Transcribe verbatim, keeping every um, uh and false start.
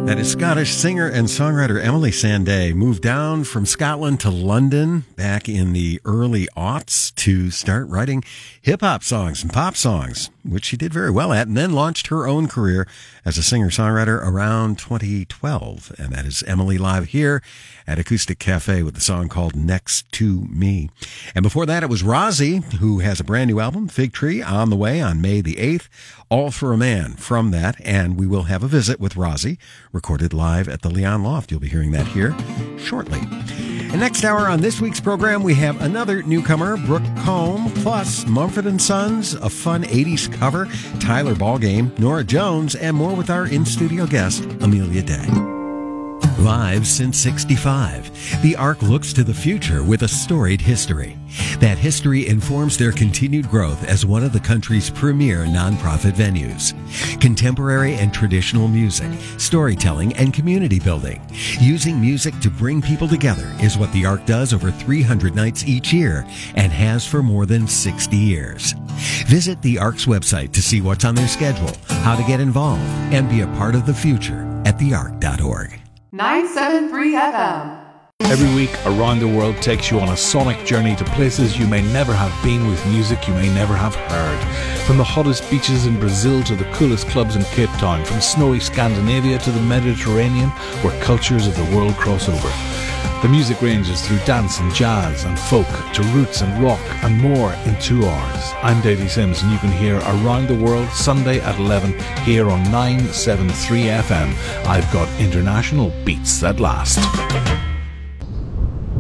That is Scottish singer and songwriter Emily Sandé moved down from Scotland to London back in the early aughts to start writing hip-hop songs and pop songs, which she did very well at, and then launched her own career as a singer-songwriter around twenty twelve. And that is Emily live here at Acoustic Cafe with the song called Next to Me. And before that, it was Rozzy, who has a brand new album, Fig Tree, on the way on May the eighth, All for a Man from that. And we will have a visit with Rozzy, recorded live at the Leon Loft. You'll be hearing that here shortly. And next hour on this week's program, we have another newcomer, Brooke Combe, plus Mumford and Sons, a fun eighties cover, Tyler Ballgame, Nora Jones, and more with our in-studio guest, Amelia Day. Live since sixty-five, the Ark looks to the future with a storied history. That history informs their continued growth as one of the country's premier nonprofit venues. Contemporary and traditional music, storytelling, and community building. Using music to bring people together is what the Ark does over three hundred nights each year and has for more than sixty years. Visit the Ark's website to see what's on their schedule, how to get involved, and be a part of the future at the ark dot org. nine seven three F M. Every week, Around the World takes you on a sonic journey to places you may never have been with music you may never have heard. From the hottest beaches in Brazil to the coolest clubs in Cape Town, from snowy Scandinavia to the Mediterranean, where cultures of the world cross over. The music ranges through dance and jazz and folk to roots and rock and more in two hours. I'm Davey Sims and you can hear Around the World Sunday at eleven here on nine seven three F M. I've got international beats that last.